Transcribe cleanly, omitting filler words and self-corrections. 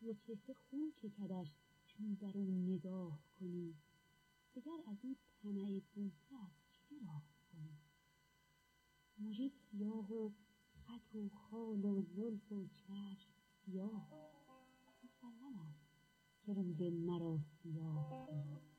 سوی چهره خون چکدش چون در او نگاه کنی. دگر از این طمع بوسه از چه راه کنی؟ مژه سیاه و خط و خال و زلف و چشم سیاه، مسلم است که روز مرا سیاه کنی.